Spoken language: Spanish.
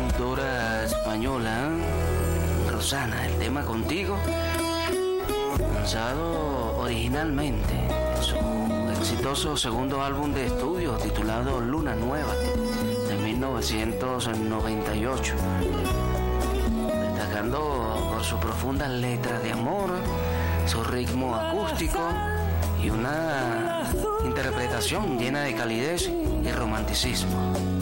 cantautora española, Rosana, el tema Contigo, lanzado originalmente en su exitoso segundo álbum de estudio titulado Luna Nueva, de 1998, destacando por su profunda letra de amor, su ritmo acústico y una interpretación llena de calidez y romanticismo.